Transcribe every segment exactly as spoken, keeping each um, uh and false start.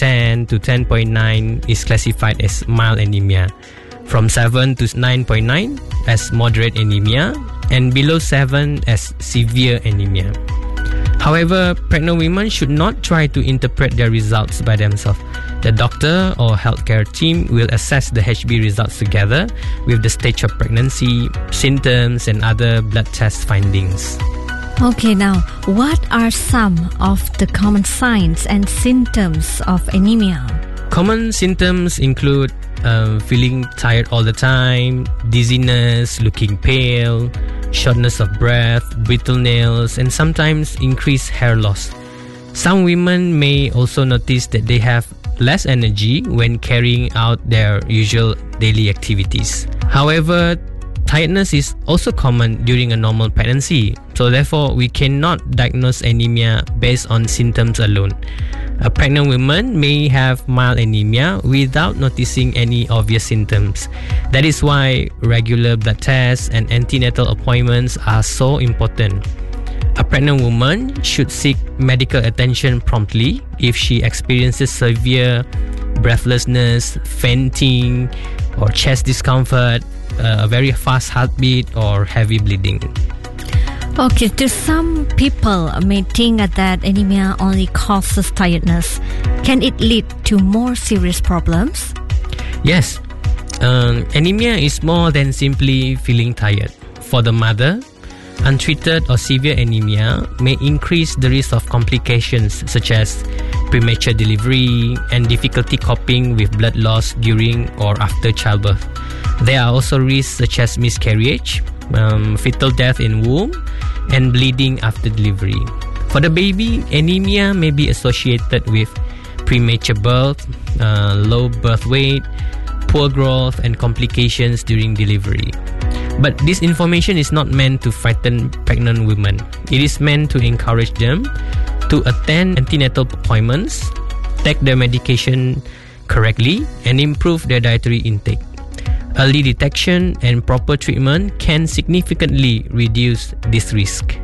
ten to ten point nine is classified as mild anemia. From seven to nine point nine as moderate anemia, and below seven as severe anemia. However, pregnant women should not try to interpret their results by themselves. The doctor or healthcare team will assess the H B results together with the stage of pregnancy, symptoms, and other blood test findings. Okay, now, what are some of the common signs and symptoms of anemia? Common symptoms include uh, feeling tired all the time, dizziness, looking pale, shortness of breath, brittle nails, and sometimes increased hair loss. Some women may also notice that they have less energy when carrying out their usual daily activities. However, tiredness is also common during a normal pregnancy, so therefore we cannot diagnose anemia based on symptoms alone. A pregnant woman may have mild anemia without noticing any obvious symptoms. That is why regular blood tests and antenatal appointments are so important. A pregnant woman should seek medical attention promptly if she experiences severe breathlessness, fainting, or chest discomfort, uh, a very fast heartbeat, or heavy bleeding. Okay, to some people may think that anemia only causes tiredness. Can it lead to more serious problems? Yes, um, anemia is more than simply feeling tired. For the mother, untreated or severe anemia may increase the risk of complications such as premature delivery and difficulty coping with blood loss during or after childbirth. There are also risks such as miscarriage, um, fetal death in womb, and bleeding after delivery. For the baby, anemia may be associated with premature birth, uh, low birth weight, poor growth, and complications during delivery. But this information is not meant to frighten pregnant women. It is meant to encourage them to attend antenatal appointments, take their medication correctly, and improve their dietary intake. Early detection and proper treatment can significantly reduce this risk.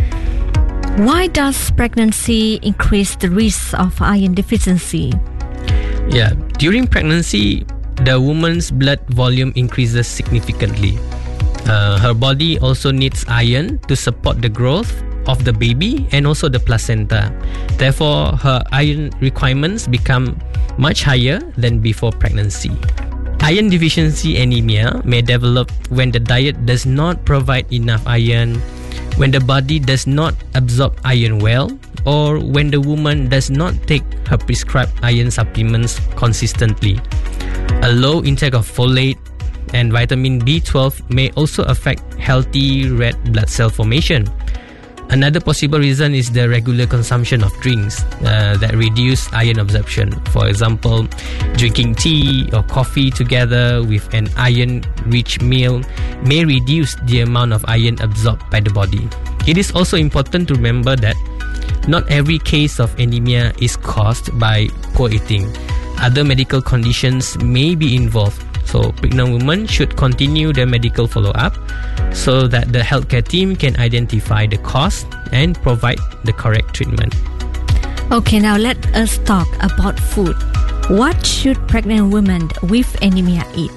Why does pregnancy increase the risk of iron deficiency? Yeah, during pregnancy, the woman's blood volume increases significantly. Uh, her body also needs iron to support the growth of the baby and also the placenta. Therefore, her iron requirements become much higher than before pregnancy. Iron deficiency anemia may develop when the diet does not provide enough iron, when the body does not absorb iron well, or when the woman does not take her prescribed iron supplements consistently. A low intake of folate and vitamin B twelve may also affect healthy red blood cell formation. Another possible reason is the regular consumption of drinks uh, that reduce iron absorption. For example, drinking tea or coffee together with an iron-rich meal may reduce the amount of iron absorbed by the body. It is also important to remember that not every case of anemia is caused by poor eating. Other medical conditions may be involved. So pregnant women should continue their medical follow-up so that the healthcare team can identify the cause and provide the correct treatment. Okay, now let us talk about food. What should pregnant women with anemia eat?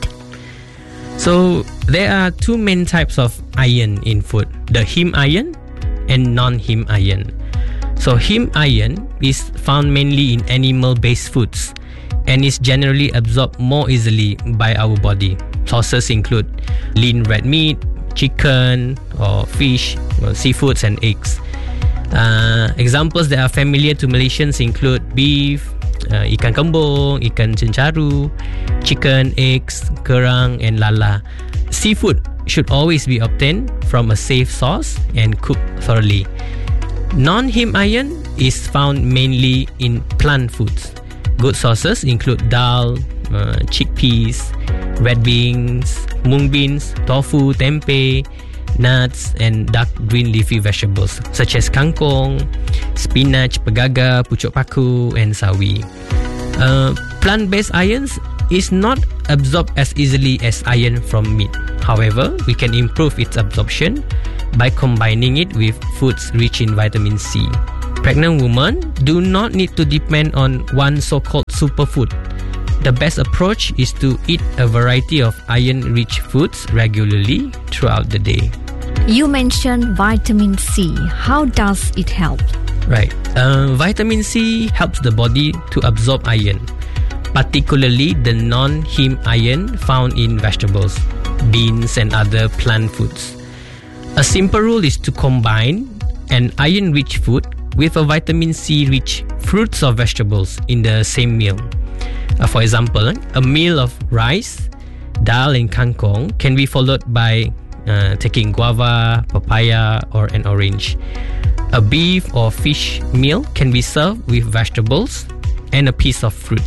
So there are two main types of iron in food, the heme iron and non-heme iron. So heme iron is found mainly in animal-based foods and is generally absorbed more easily by our body. Sources include lean red meat, chicken or fish, or seafoods and eggs. Uh, examples that are familiar to Malaysians include beef, uh, ikan kembung, ikan cencaru, chicken, eggs, kerang and lala. Seafood should always be obtained from a safe source and cooked thoroughly. Non-heme iron is found mainly in plant foods. Good sources include dal, uh, chickpeas, red beans, mung beans, tofu, tempeh, nuts, and dark green leafy vegetables such as kangkong, spinach, pegaga, pucuk paku, and sawi. Uh, plant-based irons is not absorbed as easily as iron from meat. However, we can improve its absorption by combining it with foods rich in vitamin C. Pregnant women do not need to depend on one so-called superfood. The best approach is to eat a variety of iron-rich foods regularly throughout the day. You mentioned vitamin C. How does it help? Right. Uh, vitamin C helps the body to absorb iron, particularly the non-heme iron found in vegetables, beans, and other plant foods. A simple rule is to combine an iron-rich food with a vitamin C-rich fruits or vegetables in the same meal. Uh, for example, a meal of rice, dal, and kangkong can be followed by uh, taking guava, papaya, or an orange. A beef or fish meal can be served with vegetables and a piece of fruit.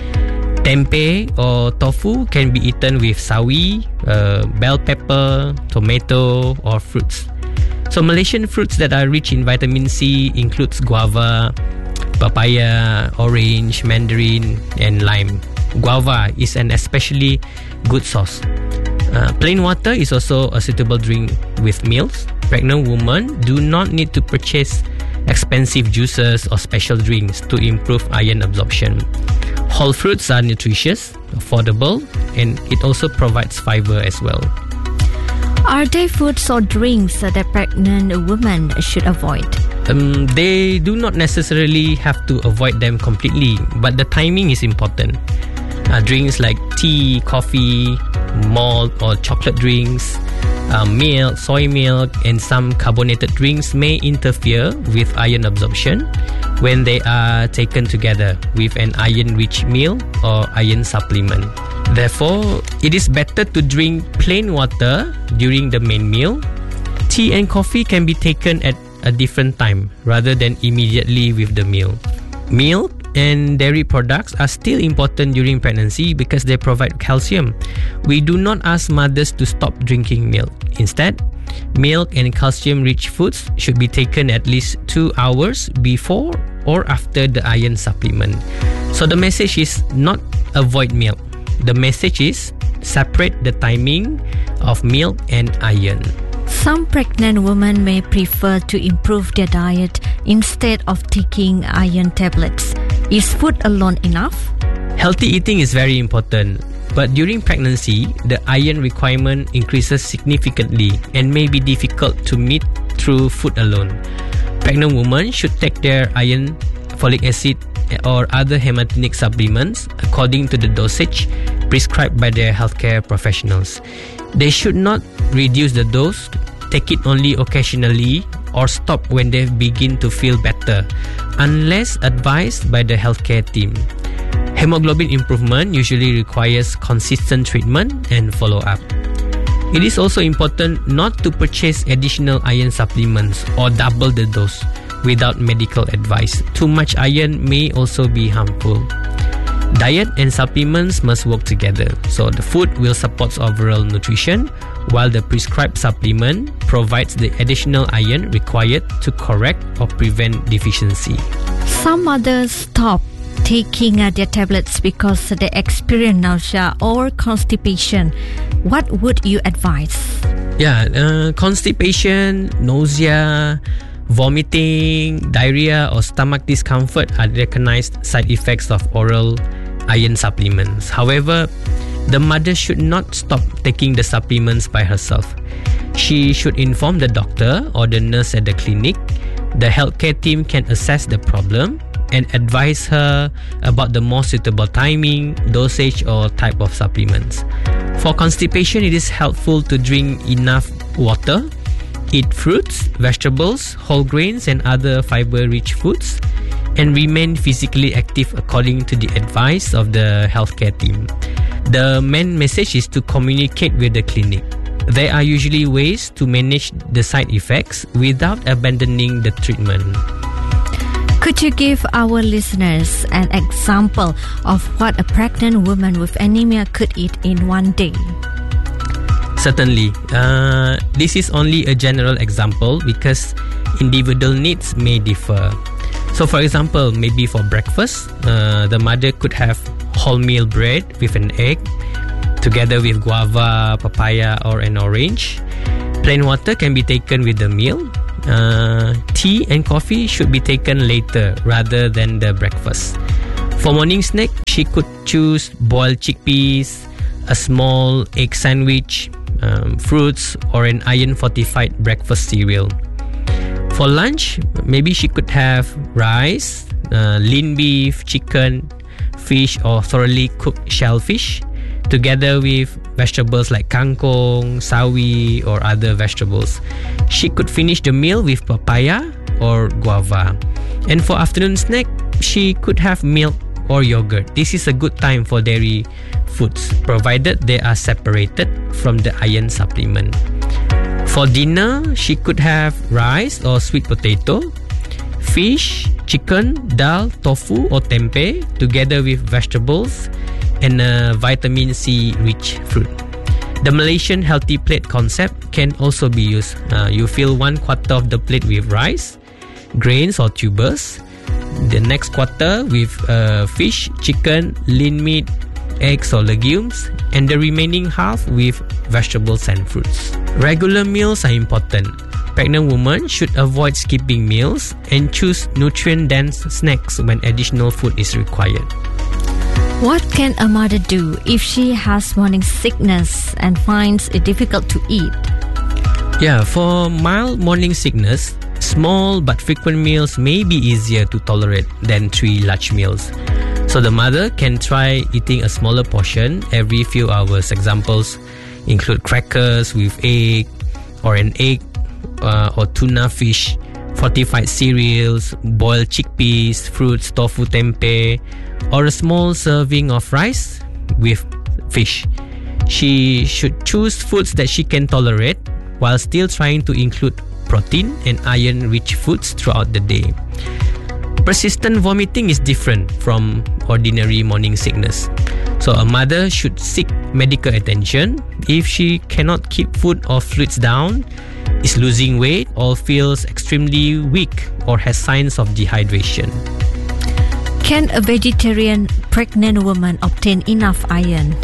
Tempeh or tofu can be eaten with sawi, uh, bell pepper, tomato, or fruits. So Malaysian fruits that are rich in vitamin C includes guava, papaya, orange, mandarin, and lime. Guava is an especially good source. Uh, plain water is also a suitable drink with meals. Pregnant women do not need to purchase expensive juices or special drinks to improve iron absorption. Whole fruits are nutritious, affordable, and it also provides fiber as well. Are there foods or drinks that pregnant women should avoid? Um, they do not necessarily have to avoid them completely, but the timing is important. Uh, drinks like tea, coffee, malt or chocolate drinks, uh, milk, soy milk, and some carbonated drinks may interfere with iron absorption when they are taken together with an iron-rich meal or iron supplement. Therefore, it is better to drink plain water during the main meal. Tea and coffee can be taken at a different time rather than immediately with the meal. Milk and dairy products are still important during pregnancy because they provide calcium. We do not ask mothers to stop drinking milk. Instead, milk and calcium-rich foods should be taken at least two hours before or after the iron supplement. So the message is not avoid milk. The message is separate the timing of milk and iron. Some pregnant women may prefer to improve their diet instead of taking iron tablets. Is food alone enough? Healthy eating is very important, but during pregnancy, the iron requirement increases significantly and may be difficult to meet through food alone. Pregnant women should take their iron, folic acid, or other hematinic supplements according to the dosage prescribed by their healthcare professionals. They should not reduce the dose, take it only occasionally, or stop when they begin to feel better, unless advised by the healthcare team. Hemoglobin improvement usually requires consistent treatment and follow-up. It is also important not to purchase additional iron supplements or double the dose without medical advice. Too much iron may also be harmful. Diet and supplements must work together, so the food will support overall nutrition, while the prescribed supplement provides the additional iron required to correct or prevent deficiency. Some mothers stop taking uh, their tablets because they experience nausea or constipation. What would you advise? Yeah, uh, constipation, nausea, vomiting, diarrhea, or stomach discomfort are recognized side effects of oral iron supplements. However, the mother should not stop taking the supplements by herself. She should inform the doctor or the nurse at the clinic. The healthcare team can assess the problem and advise her about the more suitable timing, dosage, or type of supplements. For constipation, it is helpful to drink enough water, eat fruits, vegetables, whole grains, and other fiber-rich foods, and remain physically active according to the advice of the healthcare team. The main message is to communicate with the clinic. There are usually ways to manage the side effects without abandoning the treatment. Could you give our listeners an example of what a pregnant woman with anemia could eat in one day? Certainly. Uh, this is only a general example because individual needs may differ. So for example, maybe for breakfast, uh, the mother could have wholemeal bread with an egg, together with guava, papaya, or an orange. Plain water can be taken with the meal. Uh, tea and coffee should be taken later rather than the breakfast. For morning snack, she could choose boiled chickpeas, a small egg sandwich, um, fruits, or an iron-fortified breakfast cereal. For lunch, maybe she could have rice, uh, lean beef, chicken, fish, or thoroughly cooked shellfish, together with vegetables like kangkong, sawi, or other vegetables. She could finish the meal with papaya or guava. And for afternoon snack, she could have milk or yogurt. This is a good time for dairy foods, provided they are separated from the iron supplement. For dinner, she could have rice or sweet potato, fish, chicken, dal, tofu or tempeh, together with vegetables and a vitamin C rich fruit. The Malaysian healthy plate concept can also be used. Uh, you fill one quarter of the plate with rice, grains or tubers, the next quarter with uh, fish, chicken, lean meat, eggs or legumes, and the remaining half with vegetables and fruits. Regular meals are important. Pregnant women should avoid skipping meals and choose nutrient-dense snacks when additional food is required. What can a mother do if she has morning sickness and finds it difficult to eat? Yeah, for mild morning sickness, small but frequent meals may be easier to tolerate than three large meals. So the mother can try eating a smaller portion every few hours. Examples include crackers with egg, or an egg uh, or tuna fish, fortified cereals, boiled chickpeas, fruits, tofu tempeh, or a small serving of rice with fish. She should choose foods that she can tolerate while still trying to include protein and iron-rich foods throughout the day. Persistent vomiting is different from ordinary morning sickness. So a mother should seek medical attention if she cannot keep food or fluids down, is losing weight, or feels extremely weak or has signs of dehydration. Can a vegetarian pregnant woman obtain enough iron?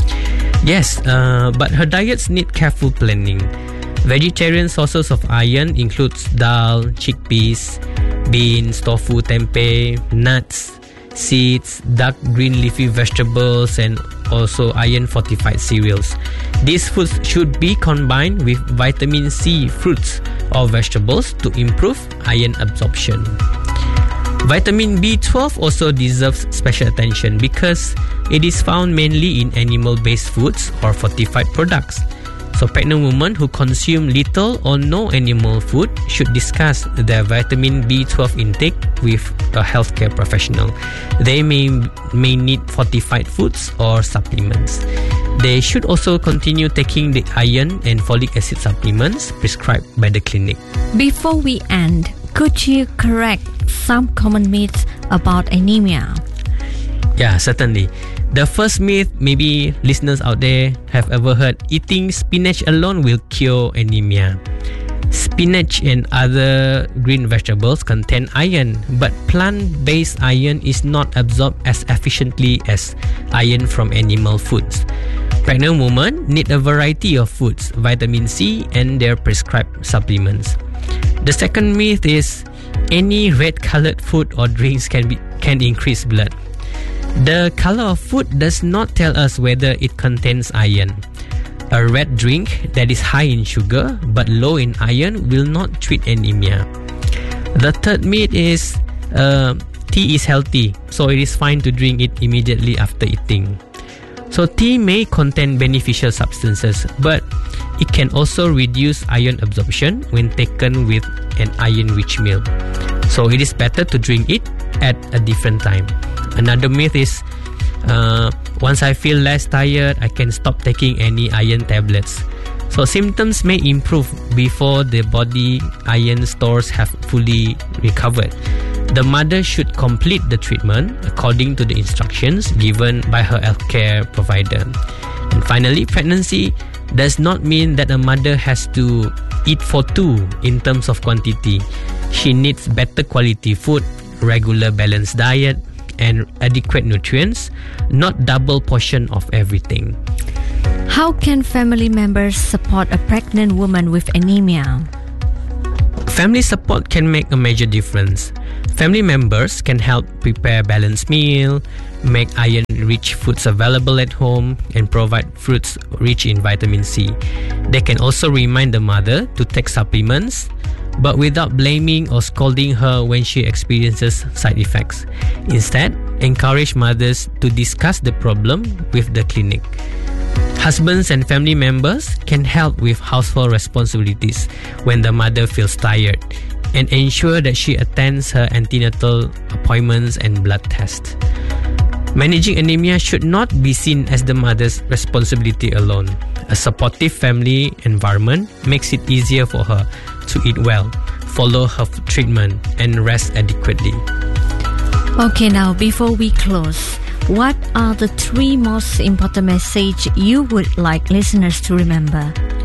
Yes, uh, but her diets need careful planning. Vegetarian sources of iron includes dal, chickpeas, beans, tofu, tempeh, nuts, seeds, dark green leafy vegetables, and also iron-fortified cereals. These foods should be combined with vitamin C fruits or vegetables to improve iron absorption. Vitamin B twelve also deserves special attention because it is found mainly in animal-based foods or fortified products. So pregnant women who consume little or no animal food should discuss their vitamin B twelve intake with a healthcare professional. They may, may need fortified foods or supplements. They should also continue taking the iron and folic acid supplements prescribed by the clinic. Before we end, could you correct some common myths about anemia? Yeah, certainly. The first myth maybe listeners out there have ever heard: eating spinach alone will cure anemia. Spinach and other green vegetables contain iron, but plant-based iron is not absorbed as efficiently as iron from animal foods. Pregnant women need a variety of foods, vitamin C, and their prescribed supplements. The second myth is any red-colored food or drinks can be can increase blood. The color of food does not tell us whether it contains iron. A red drink that is high in sugar but low in iron will not treat anemia. The third myth is uh, tea is healthy, so it is fine to drink it immediately after eating. So tea may contain beneficial substances, but it can also reduce iron absorption when taken with an iron-rich meal. So it is better to drink it at a different time. Another myth is uh, once I feel less tired, I can stop taking any iron tablets. So symptoms may improve before the body iron stores have fully recovered. The mother should complete the treatment according to the instructions given by her healthcare provider. And finally, pregnancy does not mean that a mother has to eat for two in terms of quantity. She needs better quality food, regular balanced diet, and adequate nutrients, not double portion of everything. How can family members support a pregnant woman with anemia? Family support can make a major difference. Family members can help prepare balanced meal, make iron-rich foods available at home, and provide fruits rich in vitamin C. They can also remind the mother to take supplements, but without blaming or scolding her when she experiences side effects. Instead, encourage mothers to discuss the problem with the clinic. Husbands and family members can help with household responsibilities when the mother feels tired, and ensure that she attends her antenatal appointments and blood tests. Managing anemia should not be seen as the mother's responsibility alone. A supportive family environment makes it easier for her to eat well, follow her treatment, and rest adequately. Okay, now before we close, what are the three most important messages you would like listeners to remember?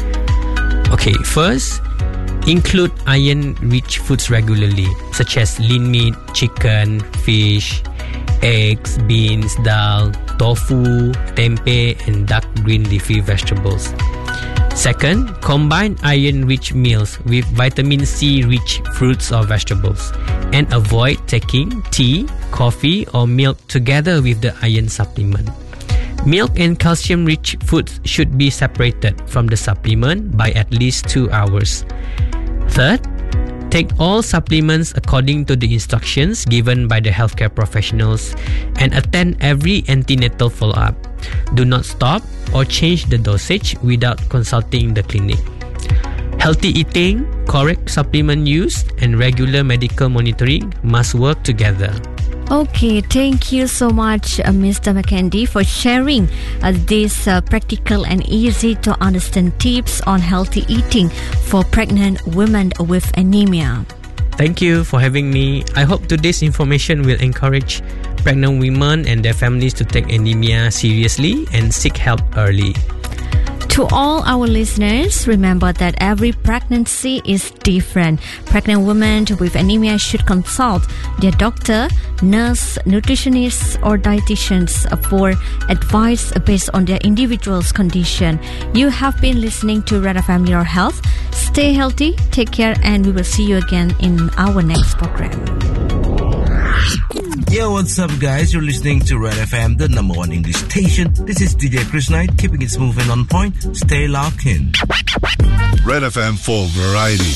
Okay, first, include iron-rich foods regularly, such as lean meat, chicken, fish, eggs, beans, dal, tofu, tempeh, and dark green leafy vegetables. Second, combine iron-rich meals with vitamin C-rich fruits or vegetables, and avoid taking tea, coffee, or milk together with the iron supplement. Milk and calcium-rich foods should be separated from the supplement by at least two hours. Third, take all supplements according to the instructions given by the healthcare professionals and attend every antenatal follow-up. Do not stop or change the dosage without consulting the clinic. Healthy eating, correct supplement use, and regular medical monitoring must work together. Okay, thank you so much, uh, Mister Mackendy, for sharing uh, these uh, practical and easy to understand tips on healthy eating for pregnant women with anemia. Thank you for having me. I hope today's information will encourage pregnant women and their families to take anemia seriously and seek help early. To all our listeners, remember that every pregnancy is different. Pregnant women with anemia should consult their doctor, nurse, nutritionist, or dietitians for advice based on their individual's condition. You have been listening to Red F M Your Health. Stay healthy, take care, and we will see you again in our next program. Yo, what's up guys? You're listening to Red F M, the number one English station. This is D J Chris Knight, keeping it smooth and on point. Stay locked in. Red F M for variety.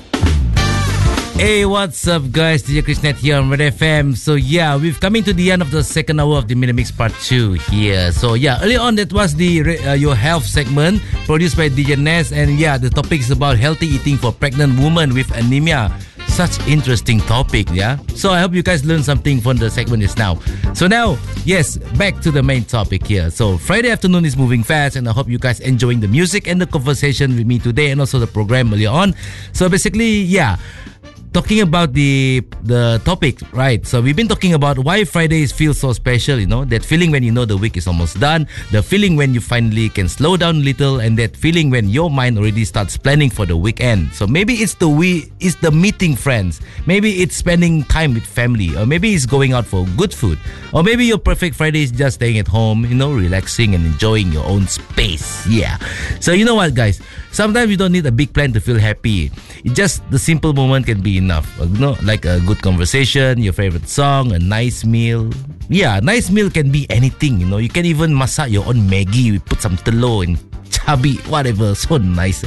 Hey, what's up guys? D J Chris Knight here on Red F M. So yeah, we've coming to the end of the second hour of the Mini Mix Part two here. So yeah, earlier on that was the uh, Your Health segment produced by D J Ness. And yeah, the topic is about healthy eating for pregnant women with anemia. Such interesting topic, yeah? So I hope you guys learned something from the segment just now. So now, yes, back to the main topic here. So Friday afternoon is moving fast, and I hope you guys enjoying the music and the conversation with me today, and also the program earlier on. So basically, yeah, talking about the the topic, right? So we've been talking about why Fridays feel so special, you know, that feeling when you know the week is almost done, the feeling when you finally can slow down a little, and that feeling when your mind already starts planning for the weekend. So maybe it's the we it's the meeting friends, maybe it's spending time with family, or maybe it's going out for good food, or maybe your perfect Friday is just staying at home, you know, relaxing and enjoying your own space. Yeah. So you know what, guys? Sometimes you don't need a big plan to feel happy. It just the simple moment can be enough. You know, like a good conversation, your favorite song, a nice meal. Yeah, nice meal can be anything. You know, you can even masak your own Maggi. We put some telur and cabai, whatever. So nice.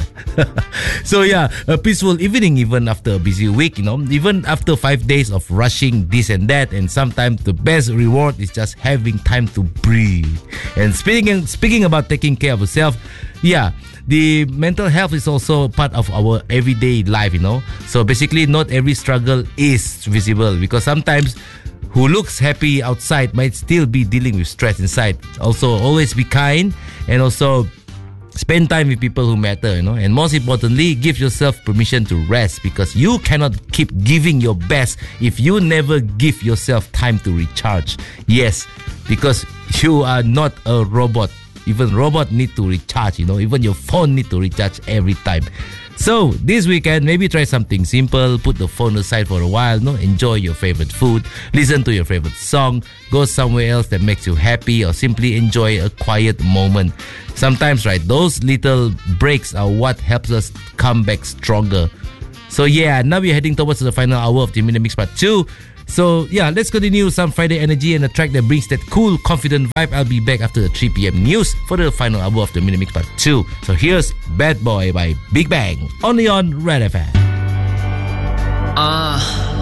So yeah, a peaceful evening even after a busy week. You know, even after five days of rushing this and that, and sometimes the best reward is just having time to breathe. And speaking speaking about taking care of yourself, yeah. The mental health is also part of our everyday life, you know. So basically, not every struggle is visible, because sometimes who looks happy outside might still be dealing with stress inside. Also, always be kind, and also spend time with people who matter, you know. And most importantly, give yourself permission to rest, because you cannot keep giving your best if you never give yourself time to recharge. Yes, because you are not a robot. Even robot need to recharge, you know. Even your phone need to recharge every time. So this weekend, maybe try something simple. Put the phone aside for a while, no? Enjoy your favorite food, listen to your favorite song, go somewhere else that makes you happy, or simply enjoy a quiet moment. Sometimes, right, those little breaks are what helps us come back stronger. So yeah, now we're heading towards the final hour of the Minute Mix Part two. So yeah, let's continue some Friday energy and a track that brings that cool, confident vibe. I'll be back after the three p.m. news for the final hour of the Minute Mix Part two. So here's Bad Boy by Big Bang, only on Red F M. Uh,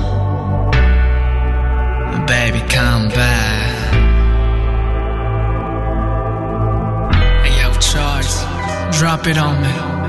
baby, come back. Hey, yo, Charles, drop it on me.